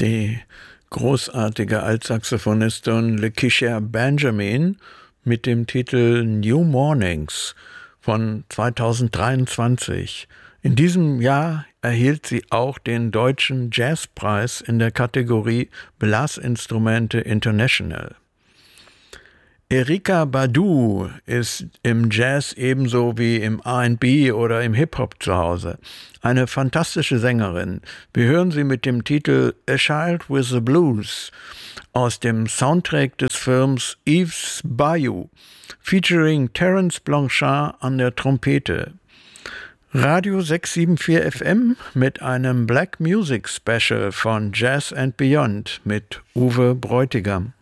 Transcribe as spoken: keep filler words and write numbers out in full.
Die großartige Altsaxophonistin Lakecia Benjamin mit dem Titel New Mornings von zweitausenddreiundzwanzig. In diesem Jahr erhielt sie auch den Deutschen Jazzpreis in der Kategorie Blasinstrumente International. Erykah Badu ist im Jazz ebenso wie im R and B oder im Hip-Hop zu Hause. Eine fantastische Sängerin. Wir hören sie mit dem Titel A Child with the Blues aus dem Soundtrack des Films Eve's Bayou, featuring Terence Blanchard an der Trompete. Radio sechs sieben vier F M mit einem Black Music Special von Jazz and Beyond mit Uwe Bräutigam.